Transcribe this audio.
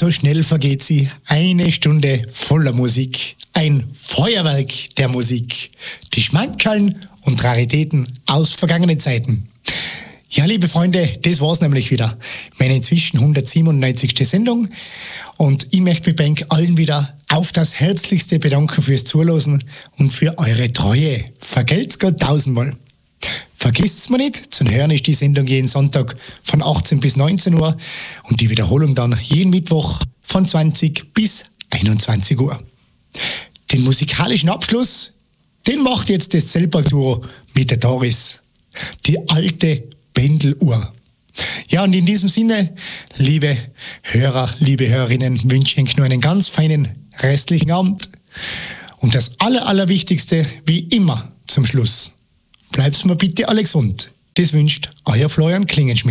So schnell vergeht sie. Eine Stunde voller Musik. Ein Feuerwerk der Musik. Die Schmankerln und Raritäten aus vergangenen Zeiten. Ja, liebe Freunde, das war's nämlich wieder. Meine inzwischen 197. Sendung. Und ich möchte mich bei euch allen wieder auf das Herzlichste bedanken fürs Zuhören und für eure Treue. Vergelt's Gott tausendmal. Vergesst's mir nicht, zu hören ist die Sendung jeden Sonntag von 18 bis 19 Uhr und die Wiederholung dann jeden Mittwoch von 20 bis 21 Uhr. Den musikalischen Abschluss, den macht jetzt das Zellpark-Duo mit der Doris. Die alte Pendeluhr. Ja, und in diesem Sinne, liebe Hörer, liebe Hörerinnen, wünsche ich euch nur einen ganz feinen restlichen Abend. Und das Allerwichtigste, wie immer zum Schluss. Bleibt's mir bitte alle gesund. Das wünscht euer Florian Klingenschmidt.